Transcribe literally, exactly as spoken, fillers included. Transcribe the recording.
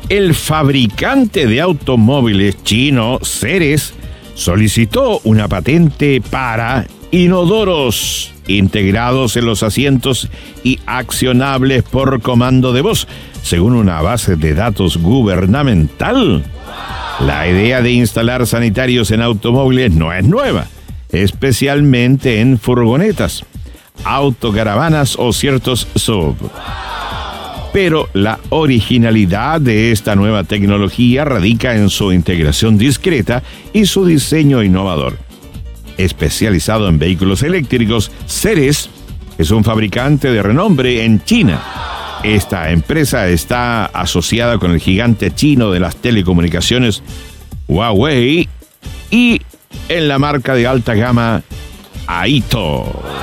El fabricante de automóviles chino Ceres solicitó una patente para inodoros integrados en los asientos y accionables por comando de voz, según una base de datos gubernamental. La idea de instalar sanitarios en automóviles no es nueva, especialmente en furgonetas, autocaravanas o ciertos sub. Pero la originalidad de esta nueva tecnología radica en su integración discreta y su diseño innovador. Especializado en vehículos eléctricos, Ceres es un fabricante de renombre en China. Esta empresa está asociada con el gigante chino de las telecomunicaciones Huawei y en la marca de alta gama Aito.